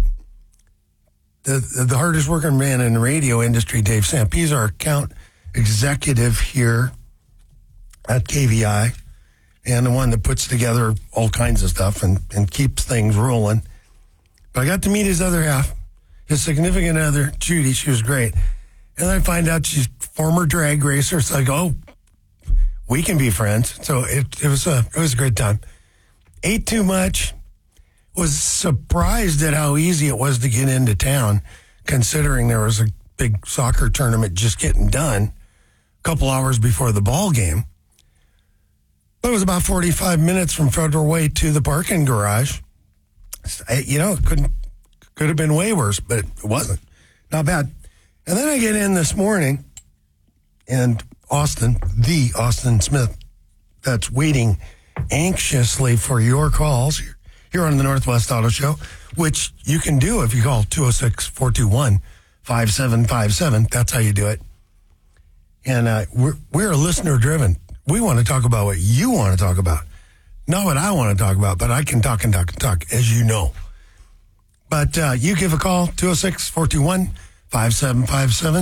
the the hardest working man in the radio industry, Dave Samp. He's our account executive here at K V I, and the one that puts together all kinds of stuff and, and keeps things rolling. But I got to meet his other half, his significant other, Judy. She was great. And then I find out she's a former drag racer. It's like, oh, we can be friends. So it, it was a it was a great time. Ate too much. Was surprised at how easy it was to get into town, considering there was a big soccer tournament just getting done a couple hours before the ball game. But it was about forty-five minutes from Federal Way to the parking garage. I, you know, it couldn't could have been way worse, but it wasn't. Not bad. And then I get in this morning, and Austin, the Austin Smith, that's waiting anxiously for your calls here on the Northwest Auto Show, which you can do if you call two oh six, four two one, five seven five seven. That's how you do it. And uh, we're, we're listener-driven. We want to talk about what you want to talk about, not what I want to talk about, but I can talk and talk and talk, as you know. But uh, you give a call, two oh six, four two one, five seven five seven,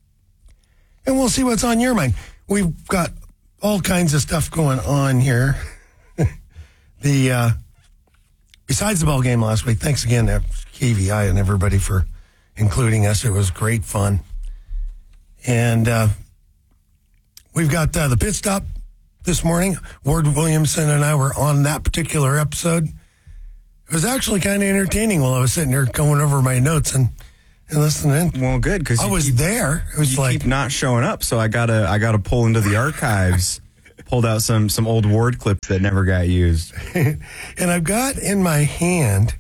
and we'll see what's on your mind. We've got all kinds of stuff going on here. the uh, besides the ball game last week, thanks again to K V I and everybody for including us. It was great fun. And uh, we've got uh, the pit stop this morning. Ward Williamson and I were on that particular episode. It was actually kind of entertaining while I was sitting there going over my notes and, and listening. Well, good, because I was keep, there. It was you like keep not showing up, so I gotta I gotta pull into the archives, pulled out some some old Ward clips that never got used. And I've got in my hand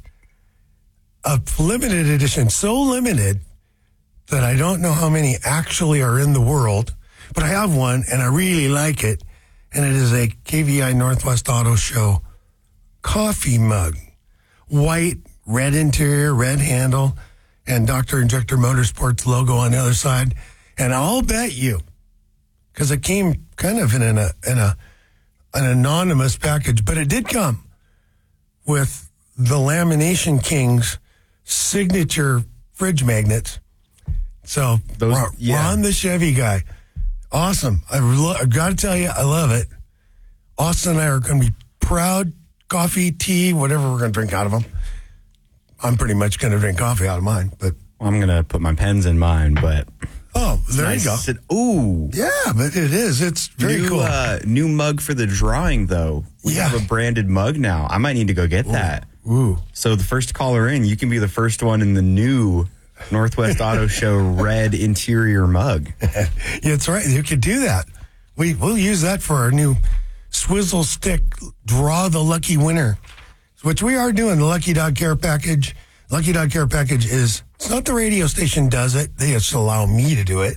a limited edition, so limited that I don't know how many actually are in the world, but I have one and I really like it. And it is a K V I Northwest Auto Show coffee mug. White, red interior, red handle, and Doctor Injector Motorsports logo on the other side. And I'll bet you, because it came kind of in, an, a, in a, an anonymous package, but it did come with the Lamination King's signature fridge magnets. So Those, Ron, yeah. Ron the Chevy guy. Awesome. I lo- I've got to tell you, I love it. Austin and I are going to be proud. Coffee, tea, whatever we're going to drink out of them. I'm pretty much going to drink coffee out of mine, but well, I'm going to put my pens in mine, but oh, there nice. you go. Sit, ooh, yeah, but it is. It's very new, cool. Uh, new mug for the drawing, though. We yeah. have a branded mug now. I might need to go get ooh. that. Ooh. So the first caller in, you can be the first one in the new Northwest Auto Show red interior mug. Yeah, that's right. You could do that. We we'll use that for our new Swizzle Stick Draw the Lucky Winner, which we are doing. The Lucky Dog Care Package. Lucky Dog Care Package is, it's not the radio station does it. They just allow me to do it.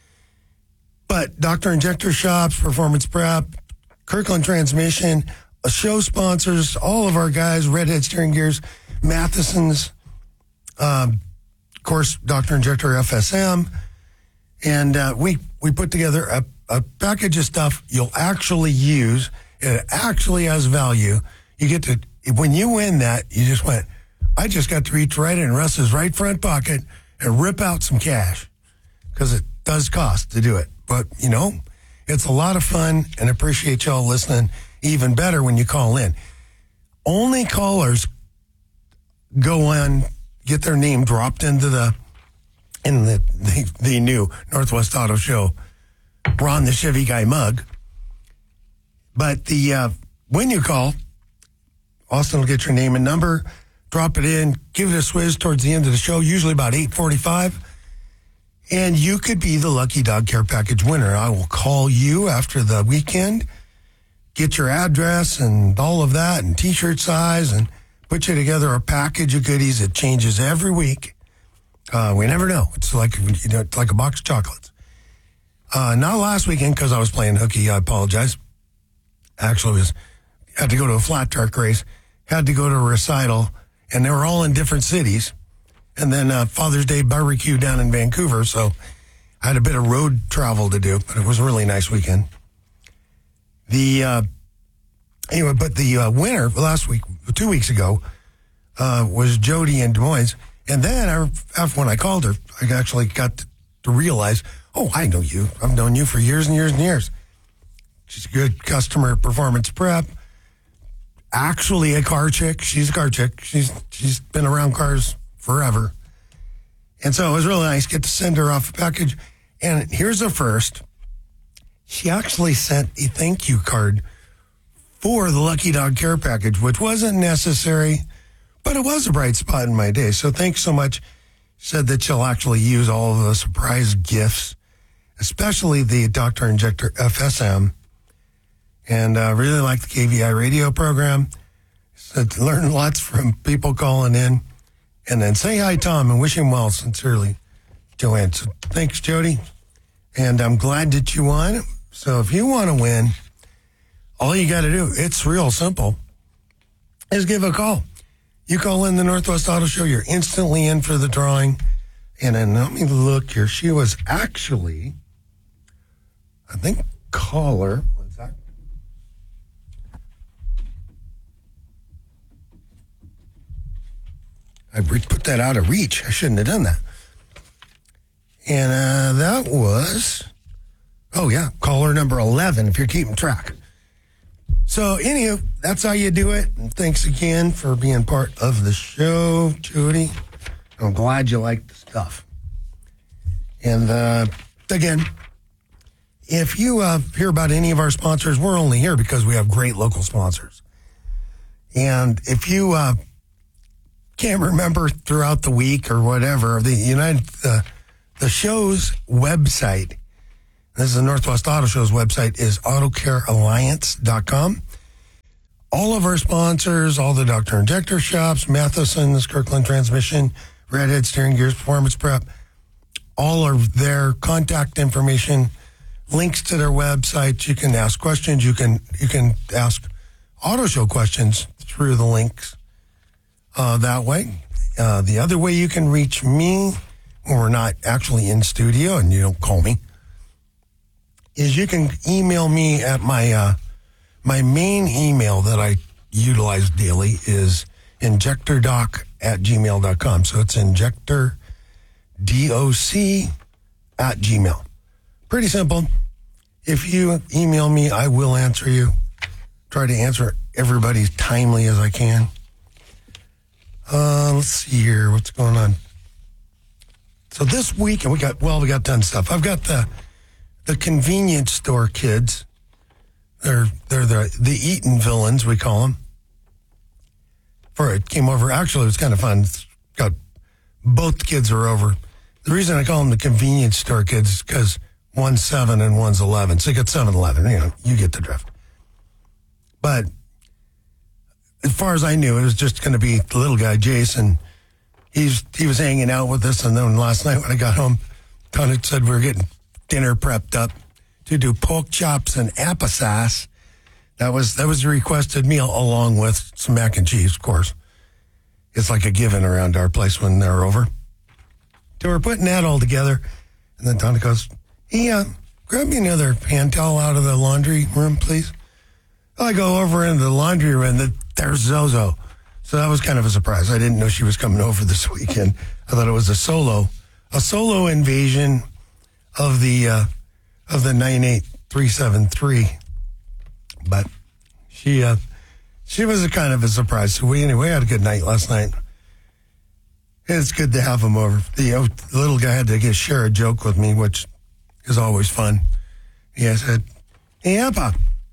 But Doctor Injector Shops, Performance Prep, Kirkland Transmission, show sponsors, all of our guys, Redhead Steering Gears, Matheson's, um, of course, Doctor Injector F S M. And uh, we, we put together a, a package of stuff you'll actually use. It actually has value. You get to, when you win that, you just went, I just got to reach right in Russ's right front pocket and rip out some cash, because it does cost to do it. But, you know, it's a lot of fun, and appreciate y'all listening. Even better when you call in. Only callers go on, get their name dropped into the, in the, the, the new Northwest Auto Show Ron the Chevy Guy mug. But the uh, when you call, Austin will get your name and number, drop it in, give it a swizz towards the end of the show, usually about eight forty-five, and you could be the Lucky Dog Care Package winner. I will call you after the weekend, get your address and all of that, and T-shirt size, and put you together a package of goodies that changes every week. Uh, we never know. It's like, you know, it's like a box of chocolates. Uh, not last weekend because I was playing hooky. I apologize. Actually, was had to go to a flat track race, had to go to a recital, and they were all in different cities. And then uh, Father's Day barbecue down in Vancouver, so I had a bit of road travel to do, but it was a really nice weekend. The uh, anyway, but the uh, winner last week, two weeks ago, uh, was Jody in Des Moines. And then I, after when I called her, I actually got to, to realize, oh, I know you. I've known you for years and years and years. She's a good customer at Performance Prep. Actually a car chick. She's a car chick. She's she's been around cars forever. And so it was really nice to get to send her off a package. And here's the first. She actually sent a thank you card for the Lucky Dog Care Package, which wasn't necessary, but it was a bright spot in my day. So thanks so much. Said that she'll actually use all of the surprise gifts, especially the Doctor Injector F S M. And I uh, really like the K V I radio program. Said learn lots from people calling in. And then say hi, Tom, and wish him well, sincerely, Joanne. So thanks, Jody. And I'm glad that you won. So if you want to win, all you got to do, it's real simple, is give a call. You call in the Northwest Auto Show, you're instantly in for the drawing. And then let me look here. She was actually, I think, caller. What's that? I put that out of reach. I shouldn't have done that. And uh, that was, oh yeah, caller number eleven, if you're keeping track. So, anywho, that's how you do it. And thanks again for being part of the show, Judy. I'm glad you like the stuff. And uh, again, if you uh, hear about any of our sponsors, we're only here because we have great local sponsors. And if you uh, can't remember throughout the week or whatever, the United uh, the show's website, this is the Northwest Auto Show's website, is auto care alliance dot com. All of our sponsors, all the Doctor Injector shops, Matheson's, Kirkland Transmission, Redhead Steering Gears, Performance Prep, all of their contact information, links to their website. You can ask questions. You can you can ask auto show questions through the links uh, that way. Uh, the other way you can reach me when we're not actually in studio and you don't call me is you can email me at my uh, my main email that I utilize daily is injectordoc at gmail dot com. So it's injector doc at gmail. Pretty simple. If you email me, I will answer you. Try to answer everybody as timely as I can. Uh, let's see here. What's going on? So this week, and we got, well, we got done stuff. I've got the the convenience store kids. They're they're the the Eaton villains, we call them. For it came over. Actually, it was kind of fun. Got both kids are over. The reason I call them the convenience store kids is because one's seven and one's eleven. So you got seven, eleven. You know, you get the drift. But as far as I knew, it was just going to be the little guy, Jason. He's he was hanging out with us, and then last night when I got home, Tony said we were getting dinner prepped up to do pork chops and applesauce. That was that was a requested meal, along with some mac and cheese, of course. It's like a given around our place when they're over. So we're putting that all together, and then Tony goes, "Hey, uh, grab me another hand towel out of the laundry room, please." I go over into the laundry room, and there's Zozo. So that was kind of a surprise. I didn't know she was coming over this weekend. I thought it was a solo, a solo invasion of the uh, of the nine eight three seven three. But she uh, she was a kind of a surprise. So we anyway had a good night last night. It's good to have him over. The, uh, the little guy had to get, share a joke with me, which is always fun. He said, "Hey, Appa,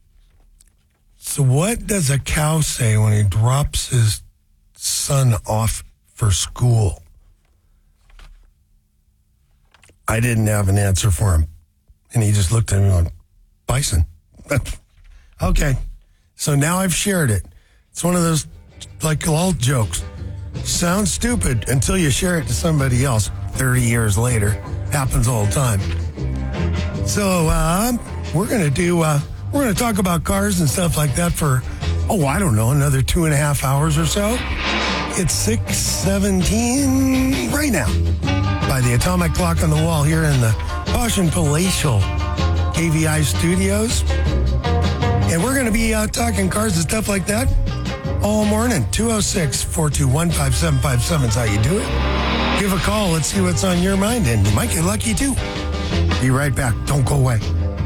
so what does a cow say when he drops his son off for school?" I didn't have an answer for him. And he just looked at me and went, "Bison." Okay. So now I've shared it. It's one of those, like all jokes. Sounds stupid until you share it to somebody else thirty years later. Happens all the time. So uh, we're going to do... Uh, We're going to talk about cars and stuff like that for, oh, I don't know, another two and a half hours or so. It's six seventeen right now by the atomic clock on the wall here in the posh and palatial K V I studios. And we're going to be uh, talking cars and stuff like that all morning. two oh six, four two one, five seven five seven is how you do it. Give a call. Let's see what's on your mind, and you might get lucky too. Be right back. Don't go away.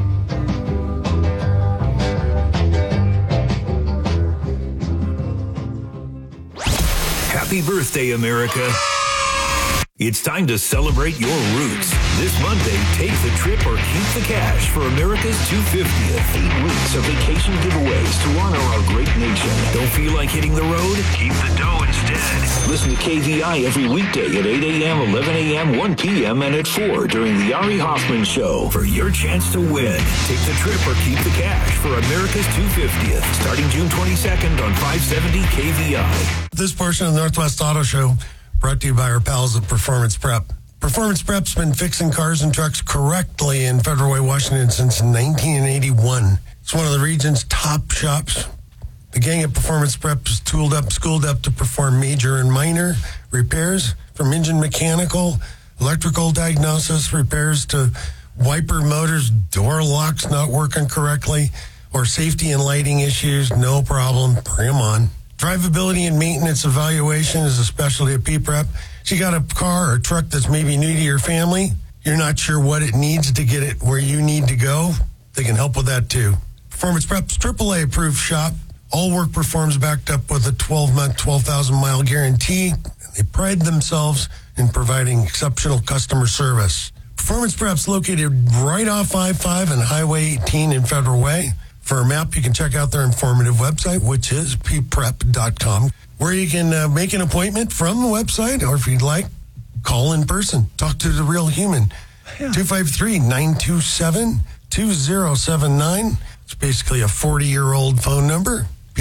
Happy birthday, America. It's time to celebrate your roots. This Monday, take the trip or keep the cash for America's two hundred fiftieth. Eight weeks of vacation giveaways to honor our great nation. Don't feel like hitting the road? Keep the dough instead. Listen to K V I every weekday at eight a.m., eleven a.m., one p.m., and at four during the Ari Hoffman Show for your chance to win. Take the trip or keep the cash for America's two hundred fiftieth, starting June twenty-second on five seventy K V I. This portion of the Northwest Auto Show brought to you by our pals at Performance Prep. Performance Prep's been fixing cars and trucks correctly in Federal Way, Washington since nineteen eighty-one. It's one of the region's top shops. The gang at Performance Prep is tooled up, schooled up to perform major and minor repairs, from engine mechanical, electrical diagnosis, repairs to wiper motors, door locks not working correctly, or safety and lighting issues. No problem. Bring them on. Drivability and maintenance evaluation is a specialty at P-Prep. So you got a car or a truck that's maybe new to your family, you're not sure what it needs to get it where you need to go, they can help with that too. Performance Prep's triple A approved shop. All work performs backed up with a twelve-month, twelve thousand mile guarantee. They pride themselves in providing exceptional customer service. Performance Prep's located right off I five and Highway eighteen in Federal Way. For a map, you can check out their informative website, which is p prep dot com, where you can uh, make an appointment from the website, or if you'd like, call in person. Talk to the real human. two five three, nine two seven, two zero seven nine. It's basically a forty-year-old phone number.